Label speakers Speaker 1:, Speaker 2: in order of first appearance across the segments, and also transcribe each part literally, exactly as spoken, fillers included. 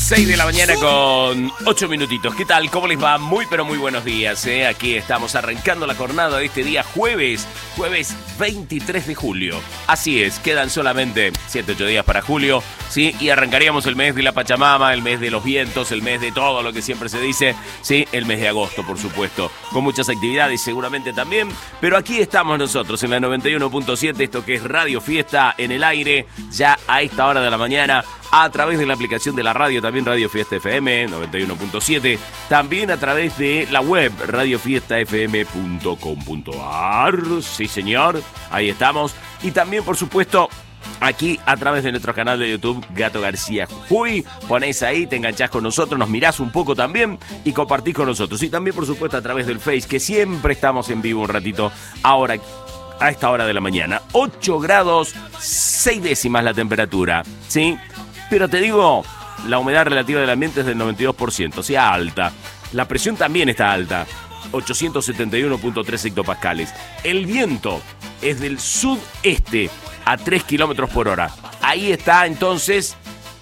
Speaker 1: seis de la mañana con ocho minutitos. ¿Qué tal? ¿Cómo les va? Muy pero muy buenos días, ¿eh? Aquí estamos arrancando la jornada de este día jueves, jueves veintitrés de julio. Así es, quedan solamente siete, ocho días para julio, ¿sí? Y arrancaríamos el mes de la Pachamama, el mes de los vientos, el mes de todo lo que siempre se dice, ¿sí? El mes de agosto, por supuesto, con muchas actividades seguramente también. Pero aquí estamos nosotros en la noventa y uno punto siete, esto que es Radio Fiesta en el aire, ya a esta hora de la mañana, a través de la aplicación de la radio, también Radio Fiesta F M noventa y uno punto siete, también a través de la web radio fiesta f m punto com punto a r, sí señor, ahí estamos, y también por supuesto aquí a través de nuestro canal de YouTube Gato García Jujuy, ponés ahí, te enganchás con nosotros, nos mirás un poco también y compartís con nosotros, y también por supuesto a través del Face, que siempre estamos en vivo un ratito, ahora a esta hora de la mañana, ocho grados seis décimas la temperatura, ¿sí? Pero te digo, la humedad relativa del ambiente es del noventa y dos por ciento, o sea, alta. La presión también está alta, ochocientos setenta y uno punto tres hectopascales. El viento es del sudeste a tres kilómetros por hora. Ahí está, entonces,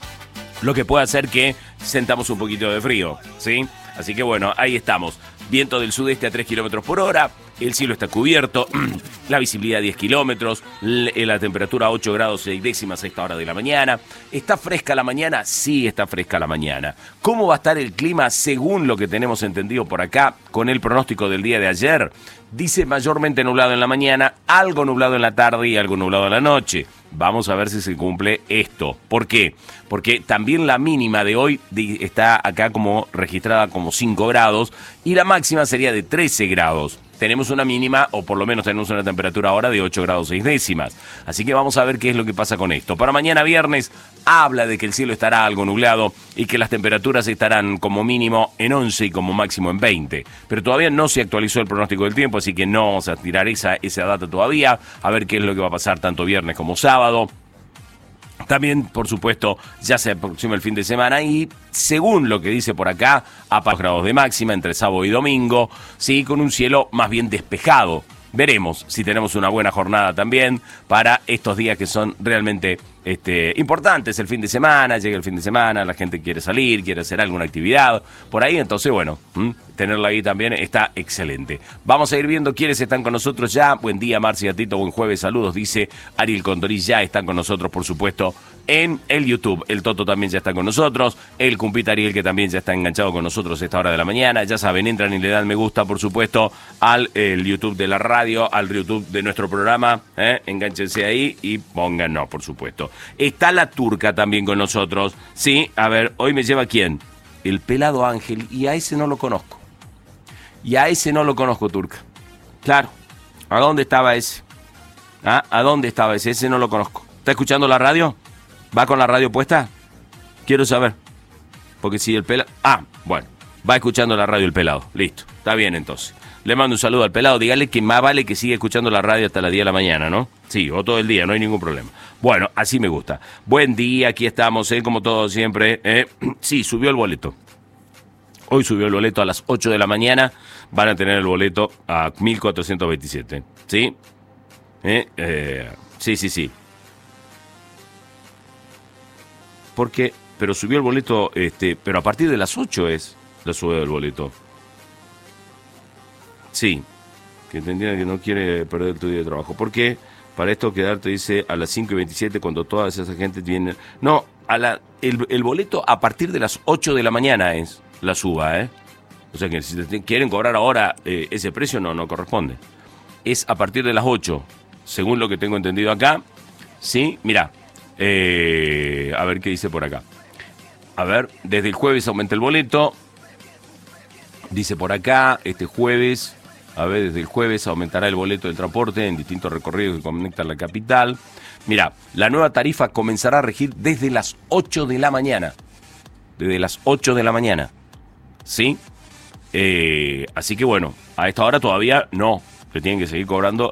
Speaker 1: lo que puede hacer que sentamos un poquito de frío, ¿sí? Así que bueno, ahí estamos. Viento del sudeste a tres kilómetros por hora. El cielo está cubierto, la visibilidad diez kilómetros, la temperatura ocho grados seis décimas a esta hora de la mañana. ¿Está fresca la mañana? Sí, está fresca la mañana. ¿Cómo va a estar el clima según lo que tenemos entendido por acá con el pronóstico del día de ayer? Dice mayormente nublado en la mañana, algo nublado en la tarde y algo nublado en la noche. Vamos a ver si se cumple esto. ¿Por qué? Porque también la mínima de hoy está acá como registrada como cinco grados y la máxima sería de trece grados. Tenemos una mínima, o por lo menos tenemos una temperatura ahora de ocho grados seis décimas. Así que vamos a ver qué es lo que pasa con esto. Para mañana viernes habla de que el cielo estará algo nublado y que las temperaturas estarán como mínimo en once y como máximo en veinte. Pero todavía no se actualizó el pronóstico del tiempo, así que no vamos a tirar esa, esa data todavía. A ver qué es lo que va a pasar tanto viernes como sábado. También, por supuesto, ya se aproxima el fin de semana y, según lo que dice por acá, a pocos grados de máxima entre sábado y domingo, sí, con un cielo más bien despejado. Veremos si tenemos una buena jornada también para estos días que son realmente este, importantes. El fin de semana, llega el fin de semana, la gente quiere salir, quiere hacer alguna actividad por ahí, entonces bueno, ¿m? tenerla ahí también está excelente. Vamos a ir viendo quiénes están con nosotros ya. Buen día, Marcia, Tito, buen jueves, saludos, dice Ariel Condorí, ya están con nosotros, por supuesto, en el YouTube. El Toto también ya está con nosotros, el Cumpita Ariel, que también ya está enganchado con nosotros a esta hora de la mañana. Ya saben, entran y le dan me gusta, por supuesto, al el YouTube de la radio, al YouTube de nuestro programa, ¿eh? Enganchense ahí y pónganos, por supuesto. Está la Turca también con nosotros, sí, a ver, hoy me lleva ¿quién? El Pelado Ángel, y a ese no lo conozco. Y a ese no lo conozco, Turca. Claro, ¿a dónde estaba ese? ¿Ah? ¿A dónde estaba ese? Ese no lo conozco. ¿Está escuchando la radio? ¿Va con la radio puesta? Quiero saber. Porque si el pelado... Ah, bueno. Va escuchando la radio el pelado. Listo. Está bien entonces. Le mando un saludo al pelado. Dígale que más vale que siga escuchando la radio hasta las diez de la mañana, ¿no? Sí, o todo el día. No hay ningún problema. Bueno, así me gusta. Buen día. Aquí estamos, ¿eh? Como todo siempre. ¿eh? Sí, subió el boleto. Hoy subió el boleto a las ocho de la mañana. Van a tener el boleto a mil cuatrocientos veintisiete. ¿Sí? ¿Eh? Eh, sí, sí, sí. Porque, pero subió el boleto, este, pero a partir de las ocho es la subida del boleto. Sí, que entendieran que no quiere perder tu día de trabajo. Porque para esto quedarte dice a las cinco y veintisiete cuando todas esas gente vienen. No, a la, el, el boleto a partir de las ocho de la mañana es la suba, ¿eh? O sea que si te quieren cobrar ahora eh, ese precio, no, no corresponde. Es a partir de las ocho, según lo que tengo entendido acá. Sí, mira. Eh, a ver qué dice por acá. A ver, desde el jueves aumenta el boleto. Dice por acá, este jueves, a ver, desde el jueves aumentará el boleto del transporte en distintos recorridos que conectan la capital. Mira, la nueva tarifa comenzará a regir desde las ocho de la mañana. Desde las ocho de la mañana. ¿Sí? Eh, así que bueno, a esta hora todavía no. Se tienen que seguir cobrando